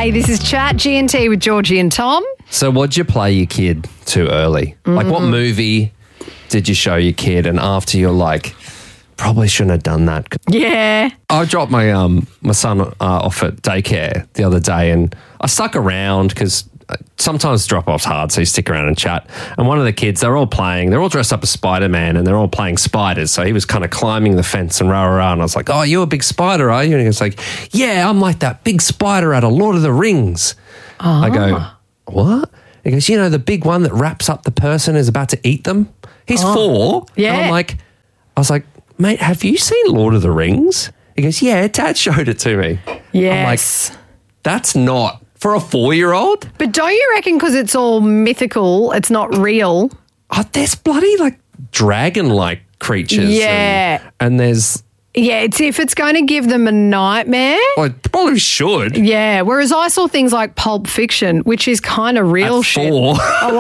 Hey, this is Chat G&T with Georgie and Tom. So what'd you play your kid too early? Like what movie did you show your kid and after you're like, probably shouldn't have done that? Yeah. I dropped my my son off at daycare the other day and I stuck around because sometimes drop-off's hard, so you stick around and chat. And one of the kids, they're all dressed up as Spider-Man and they're all playing spiders. So he was kind of climbing the fence and rah. And I was like, oh, you're a big spider, are you? And he was like, yeah, I'm like that big spider out of Lord of the Rings. I go, what? He goes, you know, the big one that wraps up the person is about to eat them? He's 4. Yeah. And I was like, mate, have you seen Lord of the Rings? He goes, yeah, Dad showed it to me. Yes. I'm like, that's not for a 4-year-old. But don't you reckon because it's all mythical, it's not real? Oh, there's bloody like dragon-like creatures. Yeah. And there's... Yeah, it's if it's going to give them a nightmare. Well, it probably should. Yeah, whereas I saw things like Pulp Fiction, which is kind of real At shit. 4.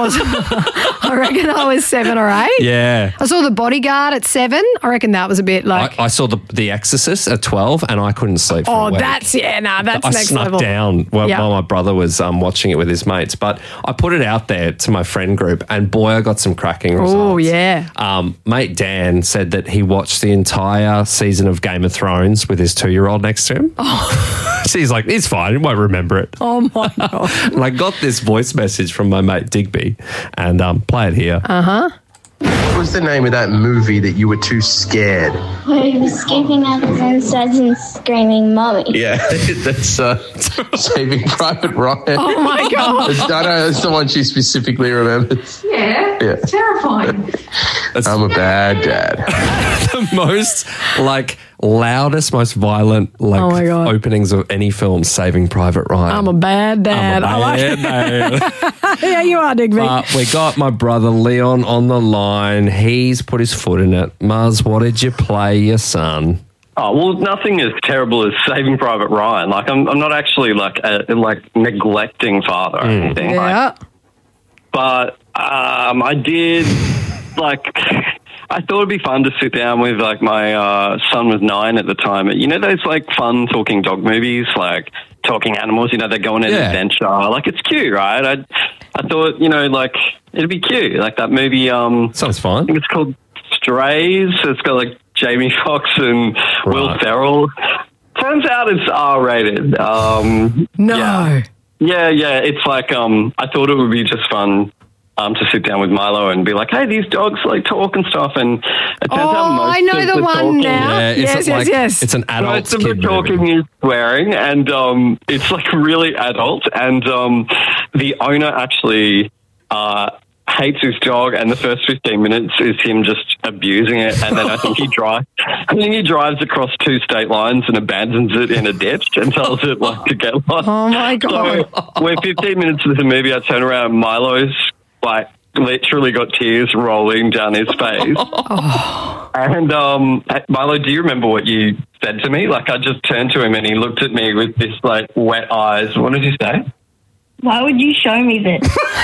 I reckon I was 7 or 8. Yeah. I saw The Bodyguard at 7. I reckon that was a bit like... I saw The Exorcist at 12 and I couldn't sleep for a week. That's I next snuck level. down while my brother was watching it with his mates. But I put it out there to my friend group and boy, I got some cracking results. Oh, yeah. Mate Dan said that he watched the entire season of Game of Thrones with his 2-year-old next to him. So he's like, it's fine, he won't remember it. Oh, my God. And I got this voice message from my mate Digby and play it here. What was the name of that movie that you were too scared? Where he was escaping out of his studs and screaming, Mommy. Yeah, that's Saving Private Ryan. Oh, my God. I know that's the one she specifically remembers. Yeah. Yeah. Terrifying. I'm a bad dad. The most loudest, most violent Oh my God. openings of any film, Saving Private Ryan. I'm a bad dad. I like it. Yeah, you are, Digby. We got my brother Leon on the line. He's put his foot in it. Muzz, what did you play your son? Oh, well, nothing as terrible as Saving Private Ryan. Like, I'm not actually like a neglecting father or anything. Yeah. But I did, I thought it'd be fun to sit down with, my son was 9 at the time. You know those, fun talking dog movies, talking animals, they go on an adventure. It's cute, right? I thought, it'd be cute. That movie. Sounds fine. I think it's called Strays. It's got, Jamie Foxx and Will Ferrell. Turns out it's R-rated. No. Yeah. It's I thought it would be just fun to sit down with Milo and be like, hey, these dogs talk and stuff. And it turns out most I know of the one talking, now. Yes. It's an adult most of the kid talking movie. is swearing, and it's really adult. And the owner actually hates his dog, and the first 15 minutes is him just abusing it. And then I think he drives across 2 state lines and abandons it in a ditch and tells it to get lost. Oh my God. So we're 15 minutes into the movie. I turn around, Milo's literally got tears rolling down his face. And Milo, do you remember what you said to me? I just turned to him and he looked at me with this wet eyes. What did you say? Why would you show me this?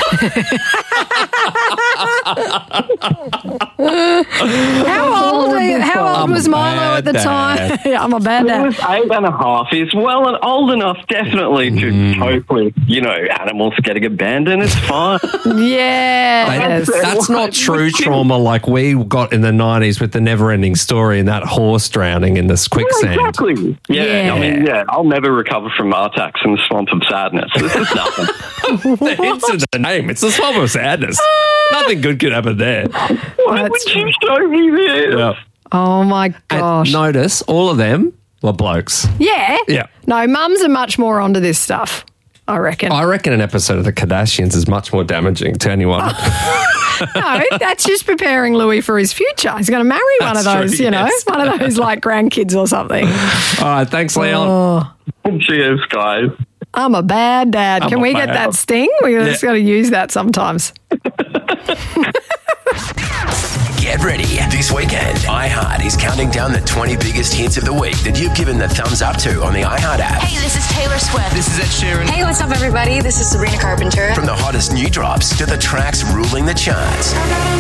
How old was Milo at the time? Yeah, I'm a bad He dad. was 8.5. He's well and old enough, definitely, to cope with, animals getting abandoned. It's fine. Yeah. That's not true trauma like we got in the 90s with the Never-Ending Story and that horse drowning in this quicksand. Exactly. Yeah. I mean, I'll never recover from Artax in the Swamp of Sadness. This is nothing. It's in the name. It's the Swamp of Sadness. Nothing good could happen there. Why would you show me this? Yeah. Oh my gosh. And notice, all of them were blokes. Yeah. Yeah. No, mums are much more onto this stuff, I reckon. I reckon an episode of The Kardashians is much more damaging to anyone. No, that's just preparing Louis for his future. He's going to marry one of That's those, true, yes. one of those grandkids or something. All right, thanks, Leon. Oh, Cheers, guys. I'm a bad dad. I'm Can a we get bad- that sting? We just got to use that sometimes. Get ready. This weekend, iHeart is counting down the 20 biggest hits of the week that you've given the thumbs up to on the iHeart app. Hey, this is Taylor Swift. This is Ed Sheeran. Hey, what's up, everybody? This is Sabrina Carpenter. From the hottest new drops to the tracks ruling the charts.